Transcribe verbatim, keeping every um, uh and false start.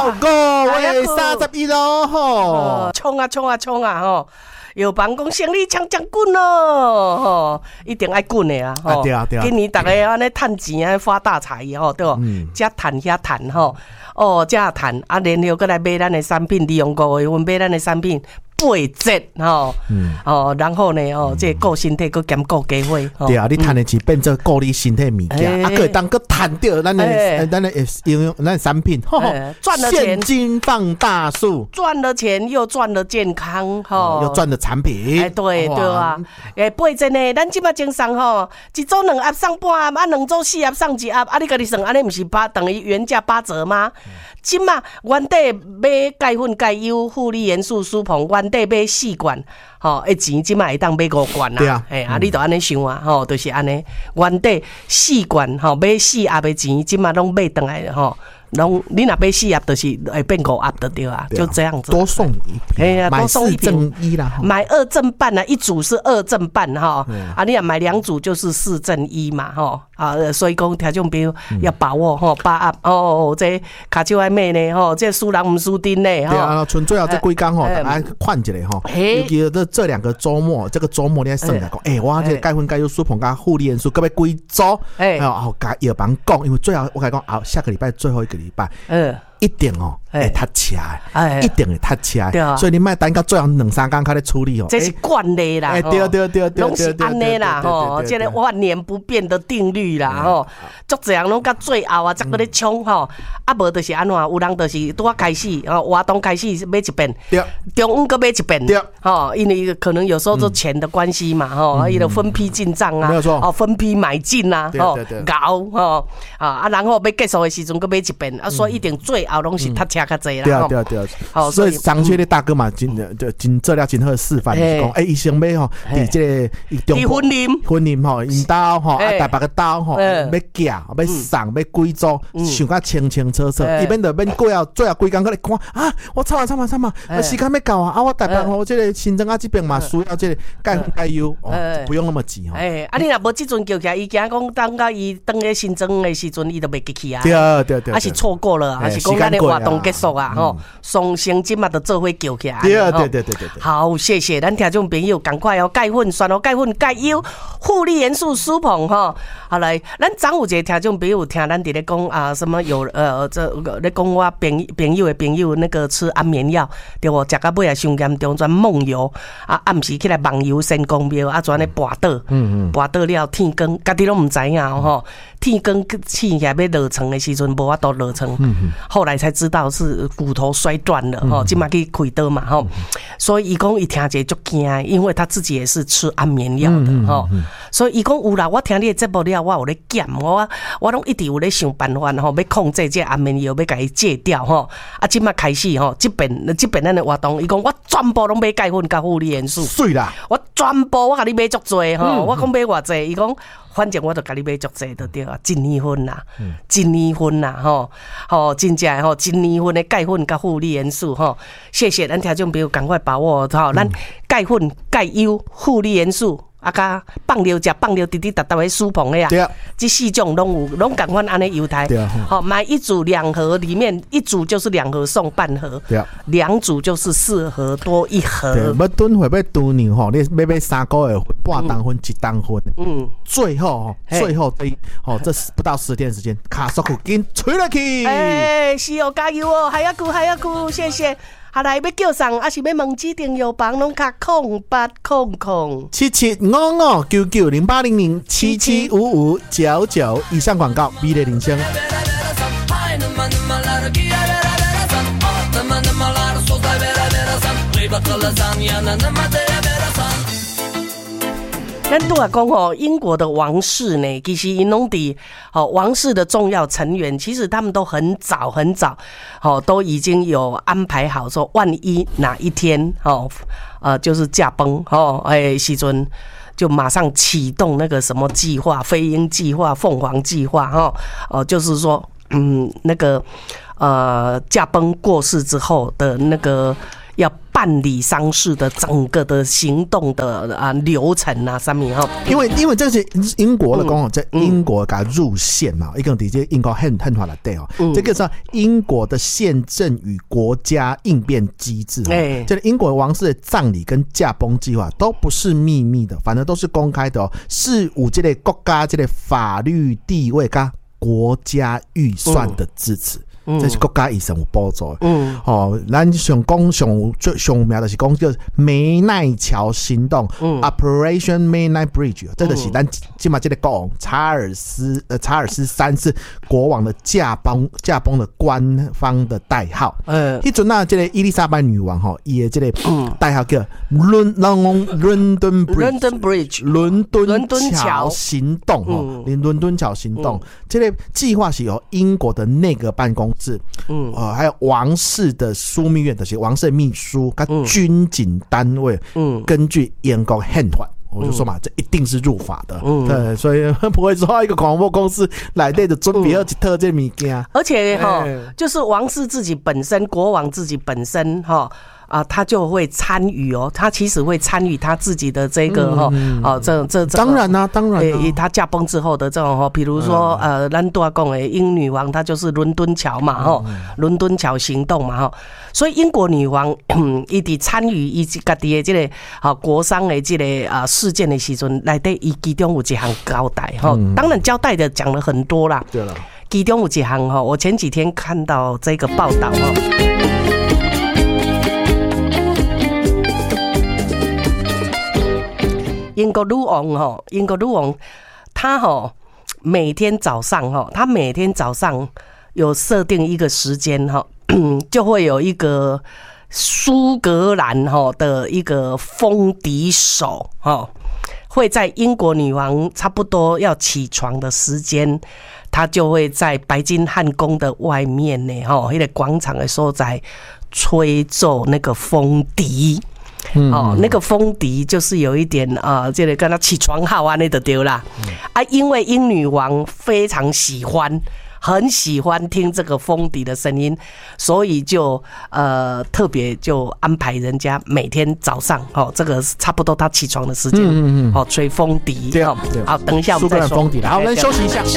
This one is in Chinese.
好，五月三十一咯吼， 冲啊冲啊冲啊吼！药房讲生理强强滚咯，吼，一定爱滚的啊！吼， 对啊对啊， 今年大家安尼趁钱啊，发大财吼，对不？遮趁遐趁吼，哦，遮趁啊，然后过来买咱的产品，利用五月份买咱的产品。八折吼，哦，然后呢，哦，这顾身体，佮兼顾家伙， 对啊，你赚的钱变做顾你身体物件，啊，可以当佮赚到咱的咱的应用咱的产品， 赚了钱， 现金放大术， 赚了钱又赚了健康，吼， 又赚了产品， 哎，对对啊，诶，八折呢，咱即马精送吼，一组两盒送半盒，啊，两组四盒送一盒，啊，你家己算，安尼毋是八等于原价八折吗？即马原底买钙粉钙优护理元素舒膨，原底买四罐，吼，一钱即马会当买五罐啦。 对啊， 哎，啊，你著安尼想啊，吼，就是安尼，原底四罐，吼，买四盒的钱，即马拢买转来，吼。拢你若买四盒，就是会变五盒的对啊，就这样子。 多送一瓶，哎呀， 多送一瓶， 买四赠一啦， 买二赠半啊，一组是二赠半哈，啊，你若买两组就是四赠一嘛，吼啊，所以讲听众朋友要把握吼，把握哦，这卡手爱买呢吼，这输人唔输丁呢哈。对啊，剩最后这几天吼，大家看一下吼，尤其这这两个周末，这个周末你算来讲，哎，我这钙粉钙优舒膨加护理元素，各位几组？哎，哦，甲药房讲，因为最后我甲讲啊，下个礼拜最后一个礼拜，嗯，一定哦，会塞车的，一定会塞车的，所以你莫等到最后两三天才咧处理哦。 这是惯例啦， 哎，对对对对， 拢是安尼啦，吼，这个万年不变的定律啦，吼，足侪人拢到最后啊，才搁咧冲吼，啊无就是安怎，有人就是拄啊开始，哦，活动开始买一遍，中午搁买一遍，吼，因为可能有时候做钱的关系嘛，吼，伊就分批进账啊， 没有错， 哦，分批买进啊，吼，搞吼，啊，然后要结束的时阵搁买一遍，啊，所以一定最后拢是塞车较济啦， 对啊对啊对啊，好，所以上区的大哥嘛，真就真做了真好的示范，就是讲，哎，医生要吼，伫这个中婚姻婚姻吼，因刀吼，啊，台北个刀吼，要寄，要送，要贵州，想甲清清楚楚，伊免就免过后最后规工过来看啊，我操啊操啊操啊，时间要到啊，啊，我台北吼，这个新增啊这边嘛需要这个钙粉钙优，哦，不用那么急吼。 哎，啊，你若无即阵叫起来，伊惊讲等到伊等个新增的时阵，伊就袂记起啊。 对啊对对， 还是错过了，还是讲咱的活动结束啊？吼，双生今嘛就做伙叫起来。 对啊对对对对。 好，谢谢咱听众朋友，赶快哦，钙粉选哦，钙粉钙优护理元素舒膨吼。好来，咱昨有一个听众朋友听咱伫咧讲啊，什么有呃这咧讲我朋朋友的朋友那个吃安眠药，对无？食到尾啊伤严重，转梦游啊，暗时起来梦游神公庙啊，转咧跋倒，嗯嗯，跋倒了天光，家己拢唔知影吼。天光起起来要落床的时阵，无法度落床，后来才知道是骨头摔断了吼，今嘛去开刀嘛吼，所以伊讲伊听者足惊，因为他自己也是吃安眠药的吼，所以伊讲有啦，我听你的节目了，我有咧减，我我拢一直有咧想办法吼，要控制这安眠药，要甲伊戒掉吼，啊，今嘛开始吼，这边这边咱的活动，伊讲我全部拢买钙粉甲护理元素， 水啦， 我全部我甲你买足多吼，我讲买偌济，伊讲。反正我就甲你买足济就对啊，一年份啦，一年份啦，吼，吼，真正吼，一年份的钙粉甲护理元素吼，谢谢咱听众朋友，赶快把握吼，咱钙粉、钙优、护理元素。啊，甲放尿食放尿，滴滴答答的舒膨的呀，对啊，这四种拢有，拢赶快安尼犹太，对啊，好买一组两盒，里面一组就是两盒送半盒，对啊，两组就是四盒多一盒。 对，要炖会要炖牛吼，你要买三个月半当分一当分，嗯，最后最后这哦这不到十天时间，卡索库紧吹落去， 哎，是哦，加油哦，还要哭还要哭，谢谢。下来要叫上，还是要问指定药房，拢卡空八空空七七五五九九零八零零七七五五九九以上广告，美丽人生。 咱拄啊讲吼，英国的王室呢，其实因拢伫哦王室的重要成员，其实他们都很早很早，哦都已经有安排好说，万一哪一天哦呃就是驾崩哦哎时阵，就马上启动那个什么计划，飞鹰计划、凤凰计划哈哦，就是说嗯那个呃驾崩过世之后的那个。 要办理丧事的整个的行动的啊流程啊上面哈。 因为因为这是英国的讲，在英国给入宪嘛，一个直接英国很很法来对哦，这个是英国的宪政与国家应变机制。哎，这英国王室的葬礼跟驾崩计划都不是秘密的，反正都是公开的哦，是有这个国家这个法律地位跟国家预算的支持。这是国家医生有补助的。嗯，哦，咱上讲上最上名就是讲叫湄奈桥行动、嗯、，Operation Midnight Bridge， 这个是咱今嘛这个国王查尔斯呃查尔斯三世国王的驾崩驾崩的官方的代号。呃，迄阵啊，这个伊丽莎白女王吼，伊的这个代号叫伦伦伦敦 Bridge， Bridge 伦敦桥行动吼，伦伦敦桥行动，这个计划是由英国的内阁办公。嗯，呃，还有王室的枢密院，就是王室的秘书，跟军警单位，嗯，根据英国宪法，我就说嘛，这一定是入法的，嗯，对，所以不会说一个广播公司来对的准备要去特这物件， 而且哈，就是王室自己本身，国王自己本身哈。啊，他就会参与哦，他其实会参与他自己的这个哈，嗯、哦，这这这当然啦、啊，当然、啊， 诶，他驾崩之后的这种哈，比如说、嗯、呃，咱都要讲诶，英女王她就是伦敦桥嘛哈，伦、嗯、敦桥行动嘛哈，所以英国女王伊伫参与伊家己的这个啊国丧的这个啊事件的时阵，内底伊其中有一项交代哈，嗯、当然交代的讲了很多啦， 对了， 其中有一项哈，我前几天看到这个报道哈。英国女王哈，英国女王，她哈每天早上哈，她每天早上有设定一个时间哈，就会有一个苏格兰哈的一个风笛手哈，会在英国女王差不多要起床的时间，她就会在白金汉宫的外面呢哈，那个广场的所在吹奏那个风笛。嗯、哦，那个风笛就是有一点啊、呃，这个跟他起床号啊，那就对啦。嗯、啊，因为英女王非常喜欢，很喜欢听这个风笛的声音，所以就呃特别就安排人家每天早上哦，这个差不多他起床的时间，嗯嗯嗯，哦，吹风笛。 对啊， 好，等一下我们再说。 风笛，好，我们休息一下。